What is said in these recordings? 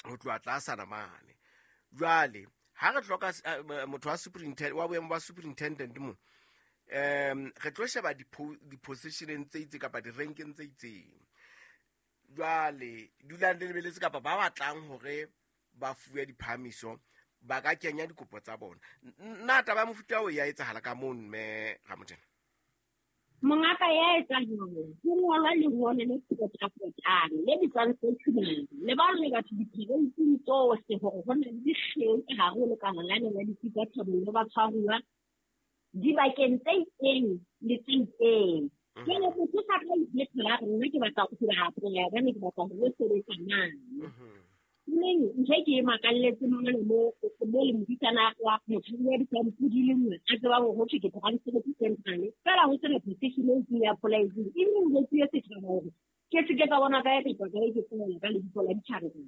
ho tloa tlasana mane jwale ha re tloka motho wa superintendent wa boemo ba superintendent mo re tlo sheba di-positioneng tse itse kapa di-rankeng tse itseng jwale dulang le lebeletse kapa ba batlang hore ba fuwe diphamiso ba ka kenya dikopo tsa bona nna taba mofuta o ya etsahala ka mo mme Ramotjena mongaka ya etsa hore ho ngolwa lengolo le potapotane le bitswang settlement le ba le batho di-parents tsohle hore ho na le dihleng tse hare ho lekana la ne la dipikatshabo le ba tshwaruwa dibakeng tse itseng le tse itseng ke ne go thusa ka le tsela nna ke batla go dira hape ya ba ne ke batla go sebetsa nna neng nje ke makalletse mongwe mo le modisana wa motho ya dikampudi le nngwe a tseba go thwe ke transfer central fela go tsena position e ya polizing e nngwe go tse se tsaba gore ke se ke ka bona ka e ka ke tsela ka le dipola di tshare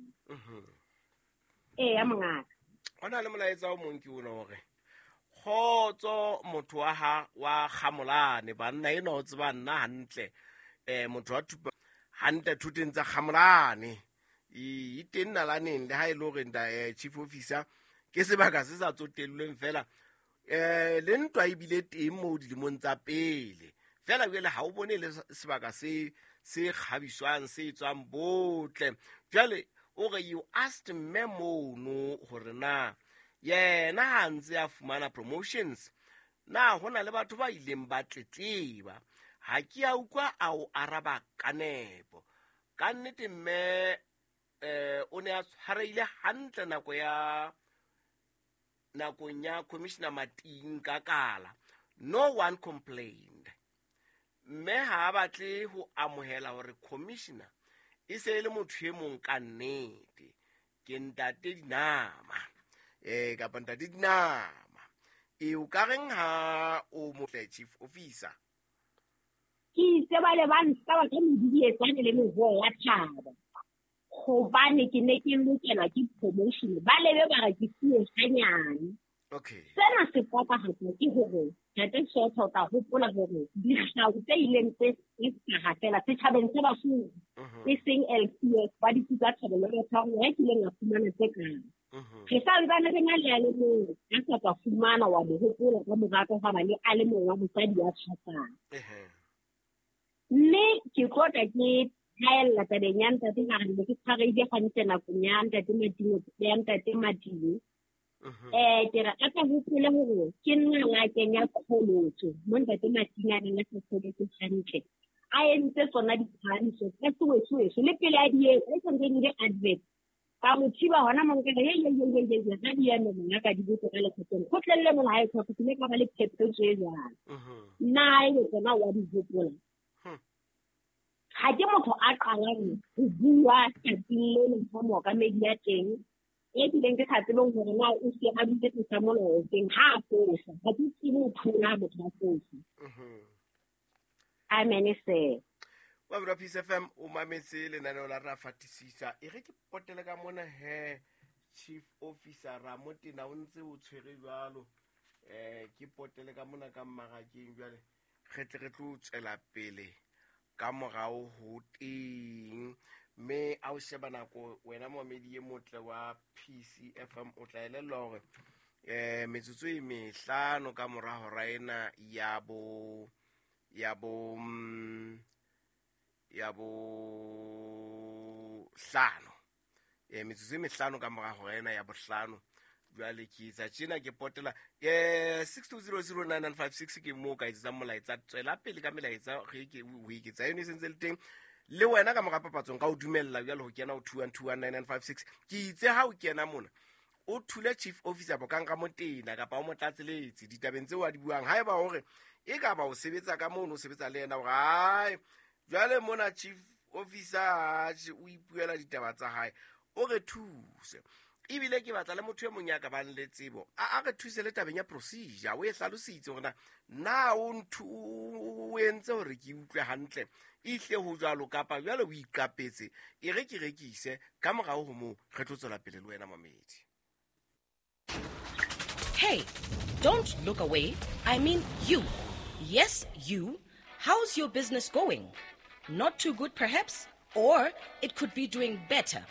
ya mongaka ona le molaetsa o mong ke ona hore khotso motho wa Kgamolane banna eno o tseba nna hantle motho wa thupa hantle thuteng tsa Kgamolane e teng nalaneng le ha e le hore chief officer ke sebaka se sa tsotellweng fela le ntwa e bile teng mo dilemong tsa pele fela jwale ha o bone le sebaka se kgabiswang se tswang botle jwale o re you asked me mono hore na yena ha ntse a fumana promotions na hona le batho ba ileng ba tletleba ha ke a utlwa a o araba ka nepo ka nnete mme o ne a tshwareile hantle nakong ya commissioner Mating ka kala no one complained mme ha a batle ho amohela hore commissioner e se le motho e mong ka nnete ke ntate dinama kapa ntate dinama o ka reng ha o motle chief officer ke itse ba le ba ntse ba ke modidi etsane le meho ya thaba gobane ke ne ke lokela ke promotion ba lebe ba re ke tsie hanyane okay sena se papa hatla ke hore tate sotho ta hopola hore di hlago tse ileng tse ka hatela se thabeng se ba su e seng LCS ba di tsa thabelo ya tshwaro ya ke leng a fumana tse kang ke sa ntsana ke na le mo a sa ka fumana wa mo hopola ka morato ga ba le a le mo wa mosadi ya tshwatsa mme ke kota ke haella tabeng ya ntate ga re ke tshwareile gantse nakong ya ntate Madimo ke rata go pele gore ke nna la kenya kgolotso mo ntate Madimo a nna se se hantle a entse tsona diphaniso tse tsoetsoetso le pele a di e tsentse di advert ka mothiba hona mo nkele ye ga di ya mo nna ka di botse ka le khoteng go tlelle mo la e tshwatse le ka ba le phephetso e jwang nna e tsena wa di hopola ha ke motho a qalang go bua ka tsile le mo ka media teng e dileng ke thatse le hore na o se a ditse tsa molao teng ha fosa ha ke tsile phuna motho a fosa amen se wa bra Peace FM o mametse le nane la ra fatisisa e re ke potele ka mona he chief officer Ramotena o ntse o tshwere jwalo ke potele ka mona ka mmagakeng jwale re tlo tsela pele ka morao ho teng me a o sheba nako wena moemedi e motle wa PCFM o tla elellwa hore metsotso e mehlano ka morao ra ena ya bo hlano metsotso e mehlano ka morao ra ena ya bohlano jwale ke tsa tjena ke potela 62009956 ke mo ka itsa molaetsa tswela pele ka melaetsa ge ke o iketsa yone sentse le teng le wena ka mogapapatsong ka o dumella jwale ho kena o 21219956 ke itse ha o kena mona o thule chief officer Bokanka Motena kapa o motlatseletse ditabeng tse wa di buang ha eba hore e ka ba o sebetsa ka mono o sebetsa le yena hore hai jwale mona chief officer o ipuela ditaba tsa hae o re thuse ibile ke batla le motho e mong ya ka ba le tsebo a re thuse le tabeng ya procedure o e hlalositse hore na o entse hore ke utlwe hantle ihle ho jwalo kapa jwale o iqapetse e re ke rekise ka morao ho mo re tlo tswela pele le wena mamedi. Hey, don't look away. I mean you. Yes, you. How's your business going? Not too good perhaps? Or it could be doing better.